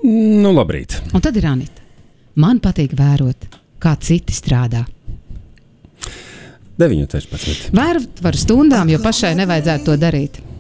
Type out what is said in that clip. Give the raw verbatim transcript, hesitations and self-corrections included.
Nu, labrīt. Un tad ir Anita. Man patīk vērot, kā citi strādā. deviņi trīspadsmit. Vērot var stundām, jo pašai nevajadzētu to darīt.